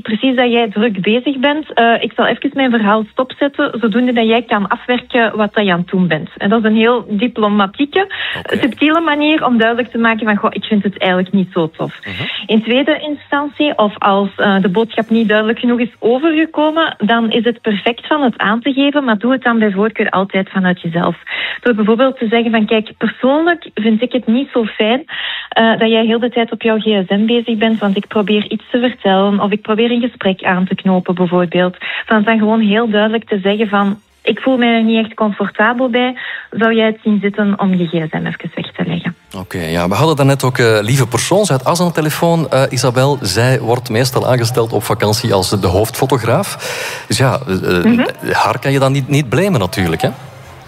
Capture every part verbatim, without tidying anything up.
precies dat jij druk bezig bent. Uh, ik zal even mijn verhaal stopzetten, zodoende dat jij kan afwerken wat dat je aan het doen bent. En dat is een heel diplomatieke, okay. subtiele manier om duidelijk te maken van, goh, ik vind het eigenlijk niet zo tof. Uh-huh. In tweede instantie, of als uh, de boodschap niet duidelijk genoeg is overgekomen, dan is het perfect van het aan te geven, maar doe het dan bij voorkeur altijd vanuit jezelf. Door bijvoorbeeld te zeggen van, kijk, persoonlijk vind ik het niet zo fijn uh, dat jij heel de tijd op jouw gsm bezig bent, want ik probeer iets te vertellen of ik probeer een gesprek aan te knopen bijvoorbeeld. Van dan gewoon heel duidelijk te zeggen van, ik voel mij er niet echt comfortabel bij. Zou jij het zien zitten om je gsm even weg te leggen? Oké, okay, ja, we hadden daarnet ook uh, Lieve Persoon. Ze had As aan de telefoon. Uh, Isabel, zij wordt meestal aangesteld op vakantie als de hoofdfotograaf. Dus ja, uh, mm-hmm. haar kan je dan niet, niet blamen natuurlijk, hè?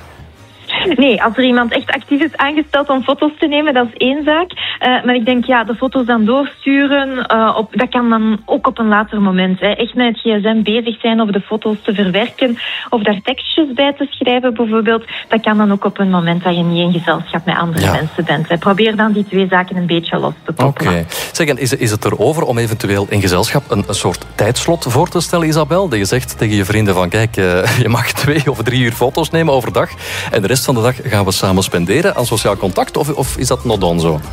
Nee, als er iemand echt actief is aangesteld om foto's te nemen, dat is één zaak. Uh, maar ik denk, ja, de foto's dan doorsturen, uh, op, dat kan dan ook op een later moment. Hè. Echt met het gsm bezig zijn of de foto's te verwerken of daar tekstjes bij te schrijven bijvoorbeeld. Dat kan dan ook op een moment dat je niet in gezelschap met andere ja. mensen bent. Hè. Probeer dan die twee zaken een beetje los te koppelen. Oké. Okay. Zeg, en is, is het erover om eventueel in gezelschap een, een soort tijdslot voor te stellen, Isabel? Dat je zegt tegen je vrienden van, kijk, uh, je mag twee of drie uur foto's nemen overdag en de rest van de dag gaan we samen spenderen aan sociaal contact? Of, of is dat not done zo?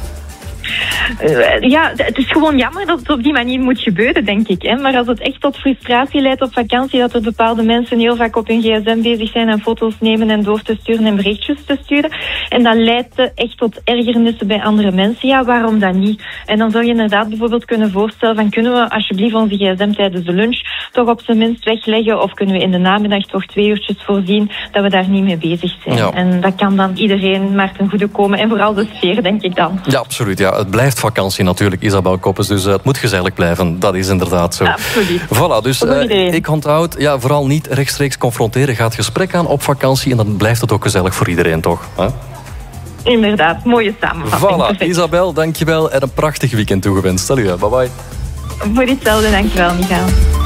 Uh, ja, het is gewoon jammer dat het op die manier moet gebeuren, denk ik. Hè. Maar als het echt tot frustratie leidt op vakantie, dat er bepaalde mensen heel vaak op hun gsm bezig zijn en foto's nemen en door te sturen en berichtjes te sturen. En dat leidt echt tot ergernissen bij andere mensen. Ja, waarom dan niet? En dan zou je inderdaad bijvoorbeeld kunnen voorstellen van, kunnen we alsjeblieft onze gsm tijdens de lunch toch op zijn minst wegleggen? Of kunnen we in de namiddag toch twee uurtjes voorzien dat we daar niet mee bezig zijn? Ja. En dat kan dan iedereen maar ten goede komen. En vooral de sfeer, denk ik dan. Ja, absoluut. Ja. Het blijft vakantie natuurlijk, Isabel Koppes. Dus uh, het moet gezellig blijven. Dat is inderdaad zo. Absoluut. Voilà, dus uh, ik onthoud, ja, vooral niet rechtstreeks confronteren. Ga het gesprek aan op vakantie en dan blijft het ook gezellig voor iedereen, toch? Huh? Inderdaad, mooie samenvatting. Voilà, perfect. Isabel, dankjewel en een prachtig weekend toegewenst. Salut, bye bye. Voor hetzelfde, dankjewel, Michael.